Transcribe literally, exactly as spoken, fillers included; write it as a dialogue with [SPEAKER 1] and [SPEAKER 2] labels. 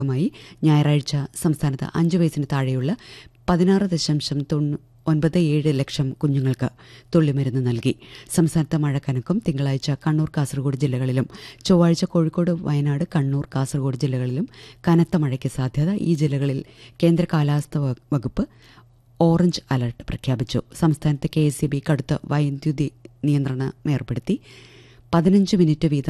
[SPEAKER 1] മായി ഞായറാഴ്ച സംസ്ഥാനത്ത് അഞ്ചു വയസ്സിന് താഴെയുള്ള പതിനാറ് ദശാംശം തൊണ്ണൂ ഒൻപത് ഏഴ് ലക്ഷം കുഞ്ഞുങ്ങൾക്ക് തുള്ളിമരുന്ന് നൽകി. സംസ്ഥാനത്ത് മഴ കനക്കും. തിങ്കളാഴ്ച കണ്ണൂർ, കാസർഗോഡ് ജില്ലകളിലും ചൊവ്വാഴ്ച കോഴിക്കോട്, വയനാട്, കണ്ണൂർ, കാസർഗോഡ് ജില്ലകളിലും കനത്ത മഴയ്ക്ക് സാധ്യത. ഈ ജില്ലകളിൽ കേന്ദ്ര കാലാവസ്ഥാ വകുപ്പ് ഓറഞ്ച് അലർട്ട് പ്രഖ്യാപിച്ചു. സംസ്ഥാനത്ത് കെ എസ് ഇ ബി കടുത്ത വൈദ്യുതി നിയന്ത്രണം ഏർപ്പെടുത്തി. പതിനഞ്ച് മിനിറ്റ് വീതം